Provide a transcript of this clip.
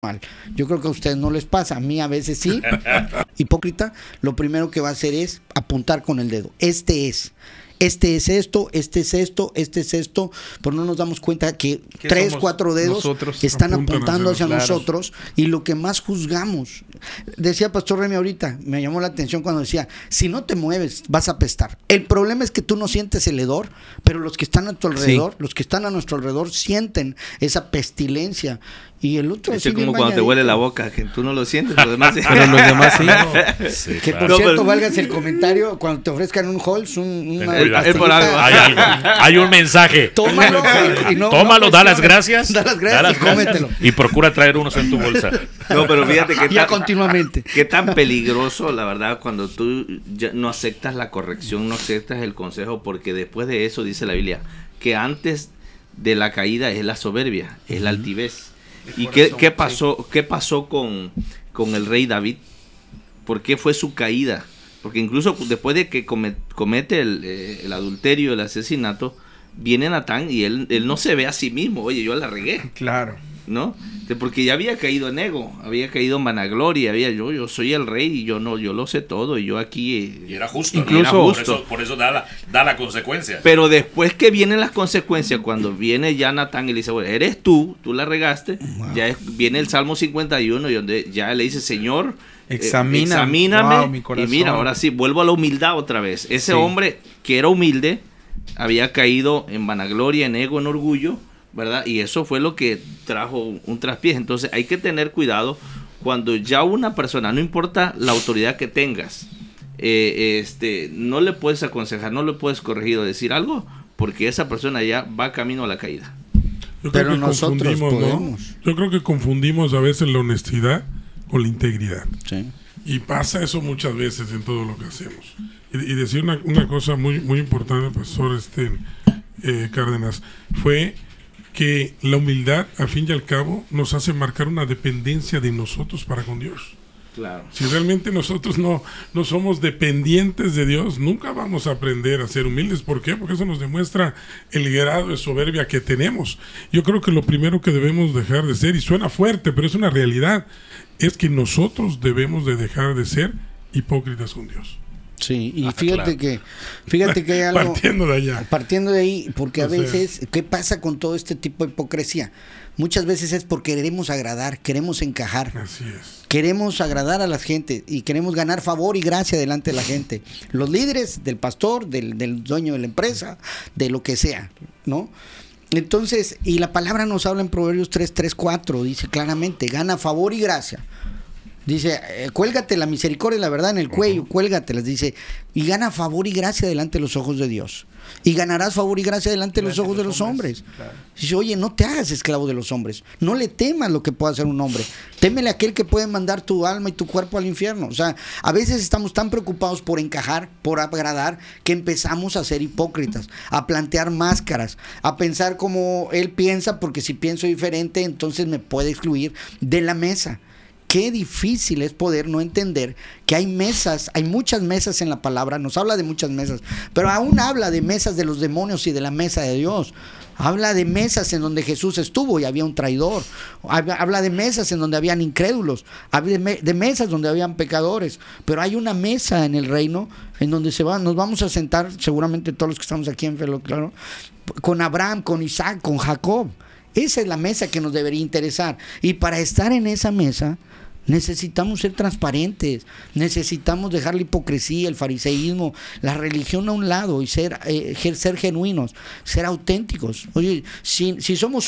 mal. Yo creo que a ustedes no les pasa, a mí a veces sí. Hipócrita, lo primero que va a hacer es apuntar con el dedo. Este es esto, pero no nos damos cuenta que 3, 4 dedos están apuntando hacia nosotros, y lo que más juzgamos. Decía Pastor Remy ahorita, me llamó la atención cuando decía, si no te mueves vas a apestar. El problema es que tú no sientes el hedor, pero los que están a tu alrededor, los que están a nuestro alrededor sienten esa pestilencia. Y el otro es como cuando te huele la boca, que tú no lo sientes, los demás sí. Pero los demás sí. Sí, que por cierto, válgase el comentario, cuando te ofrezcan un Halls, hay un mensaje. Tómalo, tómalo, da las gracias. Da las gracias y cómetelo. Y procura traer unos en tu bolsa. No, pero fíjate que ya continuamente. Qué tan peligroso, la verdad, cuando tú ya no aceptas la corrección, no aceptas el consejo, porque después de eso dice la Biblia que antes de la caída es la soberbia, es la altivez. ¿Y qué pasó con el rey David? ¿Por qué fue su caída? Porque incluso después de que comete el adulterio, el asesinato, viene Natán y él no se ve a sí mismo. Oye, yo la regué. Claro. ¿No? Porque ya había caído en ego, había caído en vanagloria, yo soy el rey y yo lo sé todo y yo aquí... Y era justo. Incluso, ¿no? Por eso da la consecuencia. Pero después que vienen las consecuencias, cuando viene ya Natán y le dice, bueno, eres tú la regaste, wow. Viene el Salmo 51 y donde ya le dice, Señor, examíname, wow, y mira, ahora sí, vuelvo a la humildad otra vez. Ese hombre que era humilde había caído en vanagloria, en ego, en orgullo, ¿verdad? Y eso fue lo que trajo un traspiés. Entonces hay que tener cuidado cuando ya una persona, no importa la autoridad que tengas, no le puedes aconsejar, no le puedes corregir o decir algo, porque esa persona ya va camino a la caída. Pero nosotros podemos. Yo creo que confundimos a veces la honestidad con la integridad. Sí. Y pasa eso muchas veces en todo lo que hacemos. Y decir una cosa muy, muy importante, pastor Cárdenas, fue que la humildad, al fin y al cabo, nos hace marcar una dependencia de nosotros para con Dios. Claro. Si realmente nosotros no somos dependientes de Dios, nunca vamos a aprender a ser humildes. ¿Por qué? Porque eso nos demuestra el grado de soberbia que tenemos. Yo creo que lo primero que debemos dejar de ser, y suena fuerte, pero es una realidad, es que nosotros debemos de dejar de ser hipócritas con Dios. Sí, y fíjate que hay algo partiendo de ahí, porque a veces, ¿qué pasa con todo este tipo de hipocresía? Muchas veces es porque queremos agradar, queremos encajar. Así es. Queremos agradar a la gente y queremos ganar favor y gracia delante de la gente. Los líderes, del pastor, del dueño de la empresa, de lo que sea, ¿no? Entonces, y la palabra nos habla en Proverbios 3:4, dice claramente, gana favor y gracia. Dice, cuélgate la misericordia y la verdad en el cuello, cuélgatelas, dice, y gana favor y gracia delante de los ojos de Dios. Y ganarás favor y gracia delante de los ojos de los hombres. Claro. Dice, oye, no te hagas esclavo de los hombres. No le temas lo que pueda hacer un hombre. Témele a aquel que puede mandar tu alma y tu cuerpo al infierno. O sea, a veces estamos tan preocupados por encajar, por agradar, que empezamos a ser hipócritas, a plantear máscaras, a pensar como él piensa, porque si pienso diferente, entonces me puede excluir de la mesa. Qué difícil es poder no entender que hay mesas, hay muchas mesas en la palabra, nos habla de muchas mesas, pero aún habla de mesas de los demonios y de la mesa de Dios. Habla de mesas en donde Jesús estuvo y había un traidor. Habla de mesas en donde habían incrédulos. Habla de mesas donde habían pecadores. Pero hay una mesa en el reino en donde nos vamos a sentar, seguramente todos los que estamos aquí en Felo, claro, con Abraham, con Isaac, con Jacob. Esa es la mesa que nos debería interesar. Y para estar en esa mesa necesitamos ser transparentes, necesitamos dejar la hipocresía, el fariseísmo, la religión a un lado y ser genuinos, ser auténticos. Oye, si somos